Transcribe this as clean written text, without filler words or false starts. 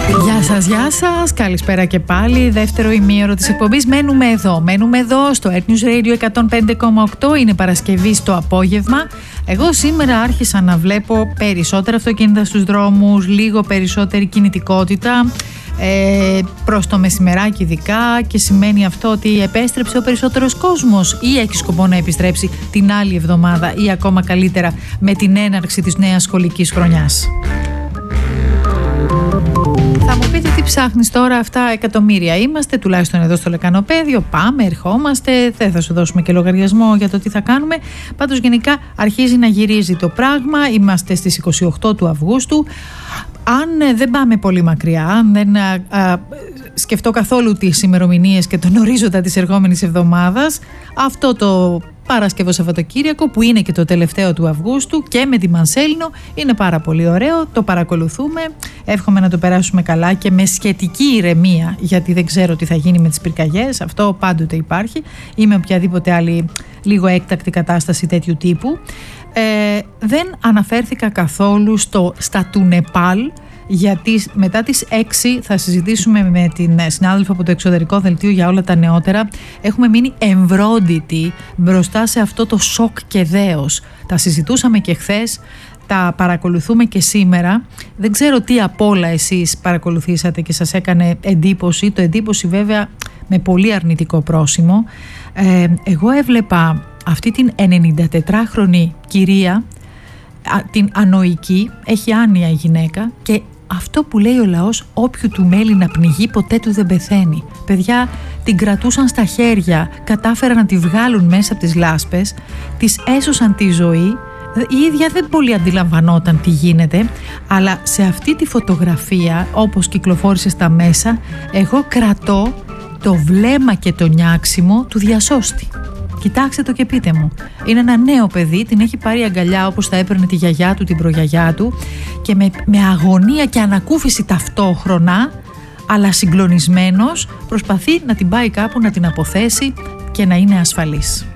Γεια σας, καλησπέρα και πάλι. Δεύτερο ημίωρο της εκπομπής. Μένουμε εδώ στο Earth News Radio 105,8. Είναι Παρασκευή στο απόγευμα. Εγώ σήμερα άρχισα να βλέπω περισσότερα αυτοκίνητα στους δρόμους, λίγο περισσότερη κινητικότητα προς το μεσημεράκι ειδικά, και σημαίνει αυτό ότι επέστρεψε ο περισσότερος κόσμος ή έχει σκοπό να επιστρέψει την άλλη εβδομάδα ή ακόμα καλύτερα με την έναρξη της νέας σχολικής χρονιάς. Θα μου πείτε τι ψάχνεις τώρα, αυτά εκατομμύρια είμαστε, τουλάχιστον εδώ στο Λεκανοπέδιο. Πάμε, ερχόμαστε, δεν θα σου δώσουμε και λογαριασμό για το τι θα κάνουμε. Πάντως γενικά αρχίζει να γυρίζει το πράγμα. Είμαστε στις 28 του Αυγούστου. Αν δεν πάμε πολύ μακριά, αν δεν σκεφτώ καθόλου τις ημερομηνίες και τον ορίζοντα της ερχόμενης εβδομάδας, αυτό το Παρασκευό Σαββατοκύριακο, που είναι και το τελευταίο του Αυγούστου, και με τη Μανσέλινο, είναι πάρα πολύ ωραίο. Το παρακολουθούμε. Εύχομαι να το περάσουμε καλά και με σχετική ηρεμία, γιατί δεν ξέρω τι θα γίνει με τις πυρκαγιές. Αυτό πάντοτε υπάρχει, ή με οποιαδήποτε άλλη λίγο έκτακτη κατάσταση τέτοιου τύπου. Δεν αναφέρθηκα καθόλου στα του Νεπάλ, γιατί μετά τις 6 θα συζητήσουμε με την συνάδελφο από το εξωτερικό δελτίο για όλα τα νεότερα. Έχουμε μείνει εμβρόντιτοι μπροστά σε αυτό το σοκ και δέος. Τα συζητούσαμε και χθες, τα παρακολουθούμε και σήμερα. Δεν ξέρω τι απ' όλα εσείς παρακολουθήσατε και σας έκανε εντύπωση. Το εντύπωση βέβαια με πολύ αρνητικό πρόσημο. Εγώ έβλεπα αυτή την 94χρονη κυρία, την ανοϊκή, έχει άνοια η γυναίκα, και αυτό που λέει ο λαός, όποιου του μέλει να πνιγεί ποτέ του δεν πεθαίνει. Παιδιά, την κρατούσαν στα χέρια, κατάφεραν να τη βγάλουν μέσα από τις λάσπες, της έσωσαν τη ζωή. Η ίδια δεν πολύ αντιλαμβανόταν τι γίνεται, αλλά σε αυτή τη φωτογραφία, όπως κυκλοφόρησε στα μέσα, εγώ κρατώ το βλέμμα και το νιάξιμο του διασώστη. Κοιτάξτε το και πείτε μου. Είναι ένα νέο παιδί, την έχει πάρει αγκαλιά όπως θα έπαιρνε τη γιαγιά του, την προγιαγιά του, και με αγωνία και ανακούφιση ταυτόχρονα, αλλά συγκλονισμένος, προσπαθεί να την πάει κάπου, να την αποθέσει και να είναι ασφαλής.